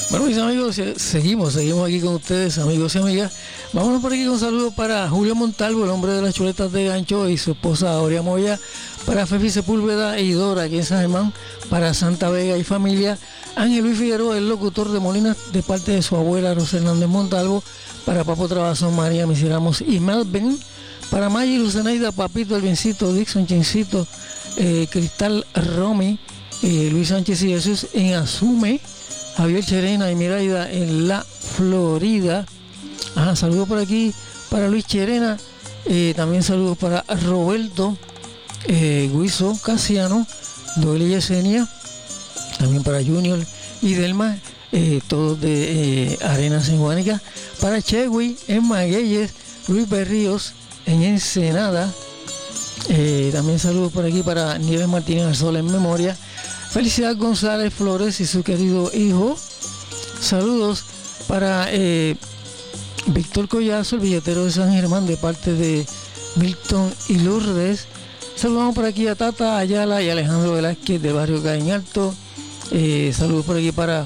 Bueno, mis amigos, seguimos aquí con ustedes, amigos y amigas. Vámonos por aquí con un saludo para Julio Montalvo, el hombre de las chuletas de gancho, y su esposa Aurea Moya, para Fefi Sepúlveda y Dora, aquí en San Germán, para Santa Vega y familia, Ángel Luis Figueroa, el locutor de Molinas, de parte de su abuela Rosa Hernández Montalvo, para Papo Trabazón, María Miseramos y Melvin, para Maggie Lucenaida, Papito, Elvincito, Dixon, Chincito, Cristal Romy, Luis Sánchez y Jesús en Asume, Javier Cherena y Miraida en la Florida. Saludos por aquí para Luis Cherena, también saludos para Roberto Guiso Casiano, Doyle y Yesenia, también para Junior y Delma, todos de Arenas en Guánica, para Chewi en Magueyes, Luis Berríos en Ensenada, también saludos por aquí para Nieves Martínez Arzol en memoria, Felicidad González Flores y su querido hijo. Saludos para Víctor Collazo, el billetero de San Germán, de parte de Milton y Lourdes. Saludamos por aquí a Tata Ayala y Alejandro Velázquez del barrio Caín Alto. Saludos por aquí para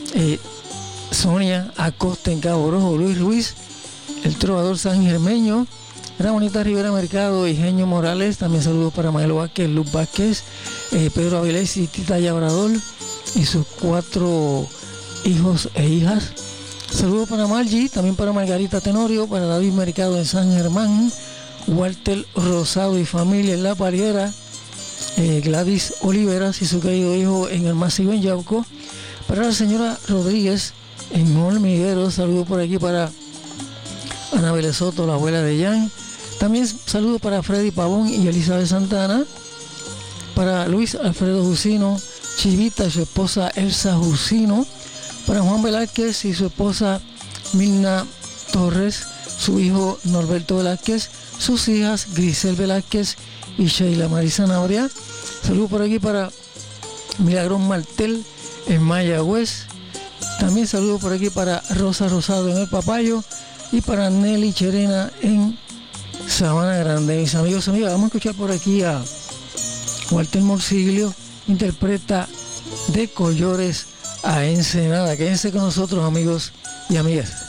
Sonia Acosta en Cabo Rojo, Luis Ruiz, el trovador sangermeño, Ramonita Rivera Mercado y Genio Morales. También saludos para Maelo Vázquez, Luz Vázquez, Pedro Avilés y Tita Labrador y sus 4 hijos e hijas. Saludos para Margie, también para Margarita Tenorio, para David Mercado en San Germán, Walter Rosado y familia en La Pariera, Gladys Oliveras y su querido hijo en el Masivo en Yauco, para la señora Rodríguez en Hormiguero. Saludos por aquí para Anabel Soto, la abuela de Jan. También saludos para Freddy Pavón y Elizabeth Santana, para Luis Alfredo Jusino, Chivita y su esposa Elsa Jusino, para Juan Velázquez y su esposa Milna Torres, su hijo Norberto Velázquez, sus hijas Grisel Velázquez y Sheila Marisa Nauria. Saludos por aquí para Milagrón Martel en Mayagüez. También saludos por aquí para Rosa Rosado en El Papayo y para Nelly Cherena en Sabana Grande. Mis amigos y amigas, vamos a escuchar por aquí a Walter Morsiglio, interpreta De Collores a Ensenada. Quédense con nosotros, amigos y amigas.